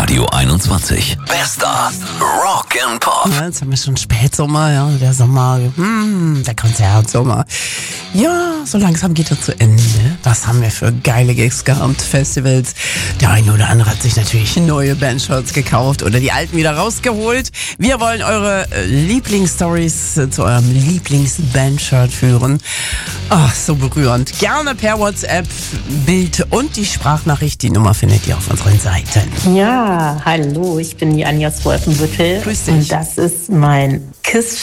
Radio 21. Bester Rock and Pop. Ja, jetzt haben wir schon Spätsommer, ja, der Sommer, der Konzertsommer. Ja, so langsam geht er zu Ende. Was haben wir für geile Gigs gehabt, Festivals. Der eine oder andere hat sich natürlich neue Bandshirts gekauft oder die alten wieder rausgeholt. Wir wollen eure Lieblingsstories zu eurem Lieblingsbandshirt führen. Ach, so berührend. Gerne per WhatsApp, Bild und die Sprachnachricht. Die Nummer findet ihr auf unseren Seiten. Ja, hallo, ich bin die Anja aus Wolfenbüttel. Grüß dich. Und das ist mein Kiss